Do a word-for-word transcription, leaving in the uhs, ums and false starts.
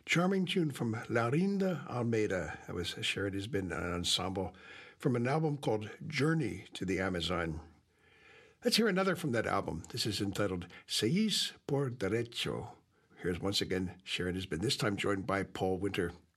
Charming tune from Laurinda Almeida. That was Sharon Has Been an ensemble from an album called Journey to the Amazon. Let's hear another from that album. This is entitled Seis por Derecho. Here's once again Sharon Has Been, this time joined by Paul Winter.